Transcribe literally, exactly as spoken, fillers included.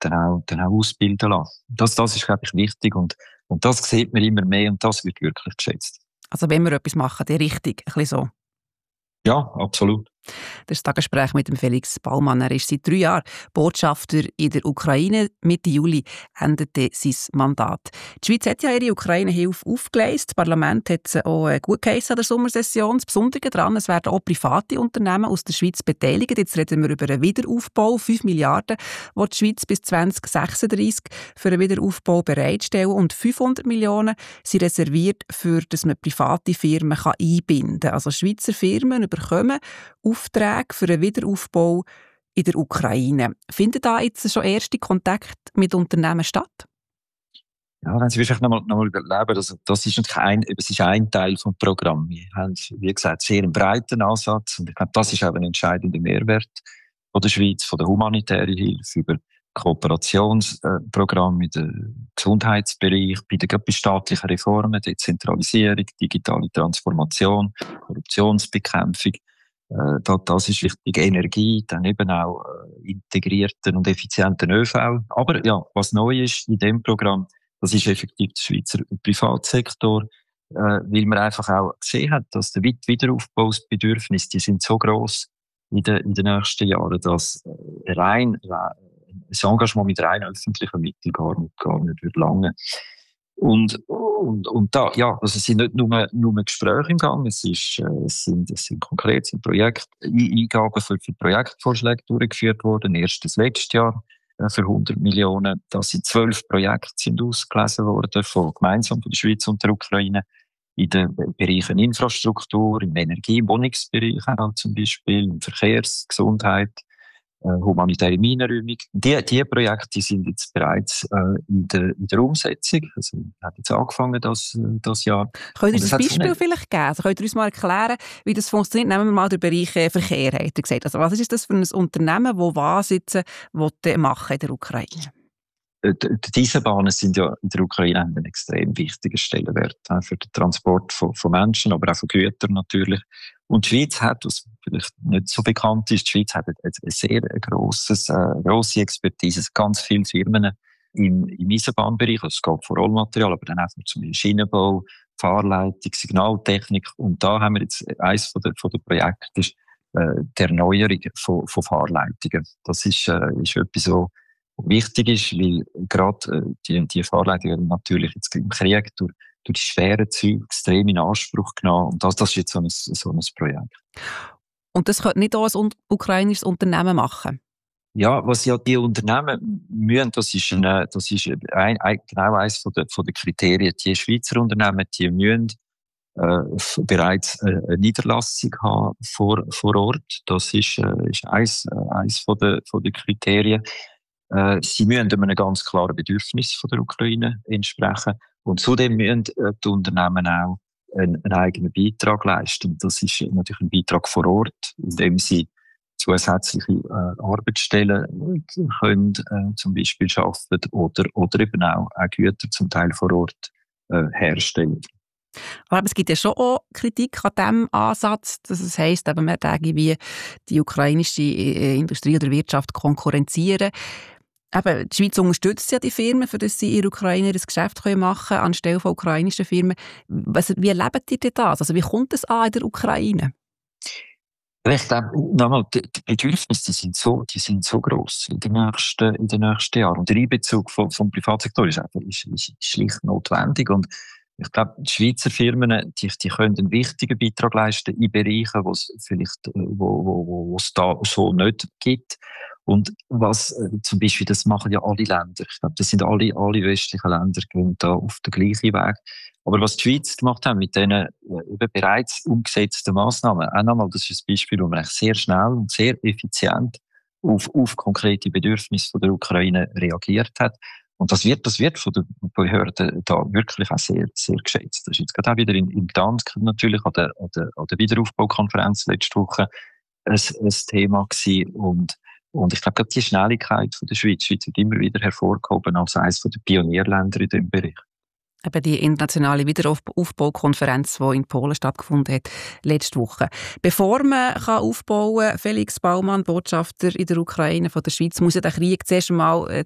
dann auch, dann auch ausbilden lassen. Das, das ist, glaube ich, wichtig und, und das sieht man immer mehr und das wird wirklich geschätzt. Also wenn wir etwas machen, dann richtig, ein bisschen so. Ja, absolut. Das ist das Gespräch mit dem Felix Baumann. Er ist seit drei Jahren Botschafter in der Ukraine. Mitte Juli endete sein Mandat. Die Schweiz hat ja ihre Ukraine-Hilfe aufgeleistet. Das Parlament hat sie auch gut geheissen an der Sommersession. Das Besondere daran, es werden auch private Unternehmen aus der Schweiz beteiligt. Jetzt reden wir über einen Wiederaufbau. fünf Milliarden, die die Schweiz bis zwanzig sechsunddreissig für einen Wiederaufbau bereitstellen. Und fünfhundert Millionen sind reserviert, für dass man private Firmen einbinden kann. Also Schweizer Firmen bekommen Aufträge für einen Wiederaufbau in der Ukraine. Finden da jetzt schon erste Kontakte mit Unternehmen statt? Ja, wenn Sie vielleicht nochmal noch mal überleben, das, das ist natürlich ein, es ist ein Teil vom Programm. Wir haben, wie gesagt, sehr einen breiten Ansatz und ich glaube, das ist auch ein entscheidender Mehrwert von der Schweiz, von der humanitären Hilfe über Kooperationsprogramme in im Gesundheitsbereich, bei den bei staatlichen Reformen, Dezentralisierung, digitale Transformation, Korruptionsbekämpfung. Äh, das ist wichtig. Energie, dann eben auch äh, integrierten und effizienten ÖV. Aber ja, was neu ist in dem Programm, das ist effektiv der Schweizer Privatsektor, äh, weil man einfach auch gesehen hat, dass die Wiederaufbausbedürfnisse, die sind so gross in den, in den nächsten Jahren, dass äh, rein, rein das Engagement mit rein öffentlichen Mitteln gar nicht, gar nicht wird lange. Und, und, und da, ja, also es sind nicht nur, nur Gespräche im Gang, es ist, äh, es sind, es sind konkret, es sind Projekt, Eingaben für, für Projektvorschläge durchgeführt worden, erstes letztes Jahr, äh, für hundert Millionen. Das sind zwölf Projekte, sind ausgelesen worden, von, gemeinsam von der Schweiz und der Ukraine, in den Bereichen Infrastruktur, im Energie-, im Wohnungsbereich auch zum Beispiel, im Verkehrs-, Gesundheit, humanitäre Minenräumung. Die, die Projekte sind jetzt bereits äh, in, der, in der Umsetzung. Also, hat jetzt angefangen, das, das Jahr. Könnt ihr uns ein Beispiel vielleicht geben? Also, könnt ihr uns mal erklären, wie das funktioniert? Nehmen wir mal den Bereich äh, Verkehr, hat er gesagt. Also, was ist das für ein Unternehmen, das was jetzt äh, machen in der Ukraine? Die Eisenbahnen sind ja in der Ukraine einen extrem wichtigen Stellenwert äh, für den Transport von, von Menschen, aber auch von Gütern natürlich. Und die Schweiz hat, was vielleicht nicht so bekannt ist, die Schweiz hat eine, eine sehr grosses, äh, grosse Expertise, ganz viele Firmen im, im Eisenbahnbereich, also es geht vor Rollmaterial, aber dann auch zum Beispiel Schienenbau, Fahrleitung, Signaltechnik. Und da haben wir jetzt eines von der, von der Projekte, ist, äh, die Erneuerung von, von Fahrleitungen. Das ist, äh, ist etwas so wichtig ist, weil gerade äh, die, die Fahrleitungen natürlich jetzt im Krieg durch, durch die schweren Züge extrem in Anspruch genommen. Und das, das ist jetzt so ein, so ein Projekt. Und das könnte nicht auch ein ukrainisches Unternehmen machen? Ja, was ja die Unternehmen müssen, das ist, eine, das ist ein, ein, genau eines von der, von der Kriterien. Die Schweizer Unternehmen, die müssen äh, bereits eine Niederlassung haben vor, vor Ort. Das ist, äh, ist eins, äh, eins von der, von der Kriterien. Äh, sie müssen einem ganz klaren Bedürfnis von der Ukraine entsprechen. Und zudem müssen äh, die Unternehmen auch einen, einen eigenen Beitrag leisten. Das ist natürlich ein Beitrag vor Ort, indem sie zusätzliche äh, Arbeitsstellen können, äh, zum Beispiel schaffen oder, oder eben auch, auch Güter zum Teil vor Ort äh, herstellen. Aber es gibt ja schon auch Kritik an diesem Ansatz, dass es heisst, eben, man irgendwie die ukrainische Industrie oder Wirtschaft konkurrenzieren. Eben, die Schweiz unterstützt ja die Firmen, für das sie ihre Ukrainer das Geschäft machen können, anstelle von ukrainischen Firmen. Was, wie erleben die das? Also wie kommt es an in der Ukraine? Ich glaube, nochmal, die Bedürfnisse, die sind so, die sind so gross in den nächsten, in den nächsten Jahren. Und der Einbezug vom, vom Privatsektor ist einfach, ist, ist schlicht notwendig. Und ich glaube, die Schweizer Firmen, die, die können einen wichtigen Beitrag leisten in Bereichen, wo es vielleicht, wo, wo, wo, wo es da so nicht gibt. Und was, äh, zum Beispiel, das machen ja alle Länder. Ich glaube, das sind alle, alle westlichen Länder, gehen da auf den gleichen Weg. Aber was die Schweiz gemacht hat mit diesen äh, bereits umgesetzten Massnahmen, auch nochmal, das ist ein Beispiel, wo man eigentlich sehr schnell und sehr effizient auf, auf konkrete Bedürfnisse der Ukraine reagiert hat. Und das wird, das wird von den Behörden da wirklich auch sehr, sehr geschätzt. Das ist jetzt gerade auch wieder in, in Gdansk natürlich an der, an der, an der Wiederaufbaukonferenz letzte Woche ein, ein Thema gewesen. Und, und ich glaube, gerade die Schnelligkeit von der Schweiz, die Schweiz wird immer wieder hervorgehoben als eines der Pionierländer in diesem Bereich. Eben die internationale Wiederaufbaukonferenz, die in Polen stattgefunden hat, letzte Woche. Bevor man kann aufbauen kann, Felix Baumann, Botschafter in der Ukraine von der Schweiz, muss ja der Krieg zuerst einmal